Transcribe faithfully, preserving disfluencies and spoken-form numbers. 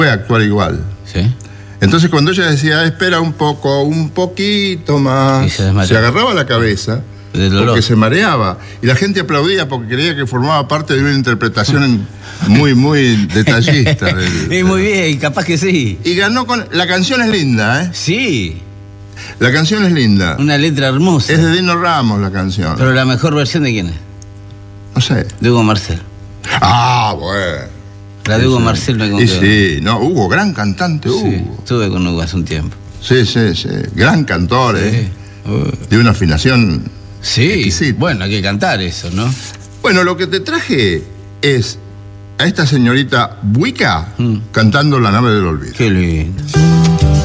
puede actuar igual. Sí. Entonces cuando ella decía, espera un poco, un poquito más, Y se se agarraba la cabeza porque se mareaba. Y la gente aplaudía porque creía que formaba parte de una interpretación muy, muy detallista. Del, y muy bien, capaz que sí. Y ganó con... La canción es linda, ¿eh? Sí. La canción es linda. Una letra hermosa. Es de Dino Ramos la canción. Pero la mejor versión, ¿de quién es? No sé. De Hugo Marcel. Ah, bueno. La de Hugo sí. Marcel me contó. Sí, no, Hugo, gran cantante, Hugo. Sí, estuve con Hugo hace un tiempo. Sí, sí, sí. Gran cantor, sí. ¿eh? Uh. De una afinación sí, exquisita. Bueno, hay que cantar eso, ¿no? Bueno, lo que te traje es a esta señorita Buica mm. cantando La nave del olvido. Qué lindo.